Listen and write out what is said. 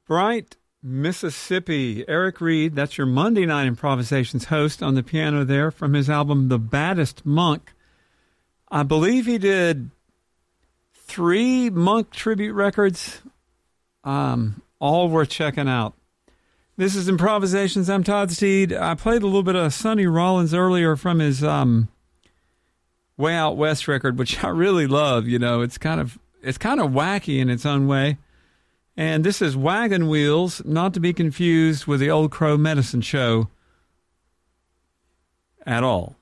Bright, Mississippi. Eric Reed, that's your Monday Night Improvisations host on the piano there from his album The Baddest Monk. I believe he did 3 Monk tribute records, all worth checking out. This is Improvisations. I'm Todd Steed. I played a little bit of Sonny Rollins earlier from his Way Out West record, which I really love. You know, it's kind of wacky in its own way. And this is Wagon Wheels, not to be confused with the Old Crow Medicine Show at all.